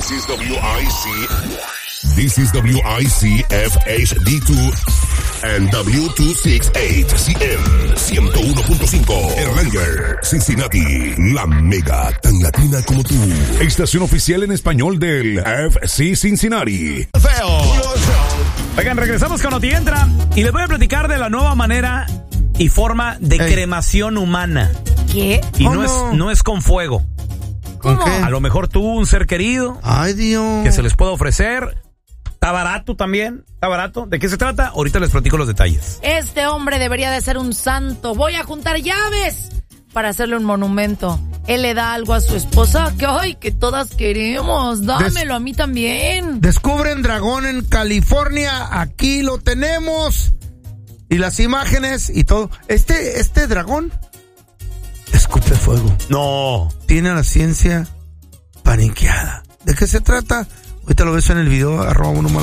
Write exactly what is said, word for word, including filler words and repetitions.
This is W I C. This is W I C F H D two and W doscientos sesenta y ocho C M ciento uno punto cinco Erlanger, Cincinnati, la mega tan latina como tú. Estación oficial en español del F C Cincinnati. Feo. Oigan, regresamos con Noti Entra y les voy a platicar de la nueva manera y forma de Ey. cremación humana. ¿Qué? Y Oh, no, no. es no es con fuego. ¿Con ¿Cómo? qué? A lo mejor tú, un ser querido, Ay, Dios. que se les pueda ofrecer. Está barato también, está barato. ¿De qué se trata? Ahorita les platico los detalles. Este hombre debería de ser un santo. Voy a juntar llaves para hacerle un monumento. Él le da algo a su esposa que, ay, que todas queremos. Dámelo a mí también. Descubren dragón en California. Aquí lo tenemos. Y las imágenes y todo. Este, este dragón escupe fuego. No. Tiene a la ciencia paniqueada. ¿De qué se trata? Ahorita lo ves en el video, arroba uno más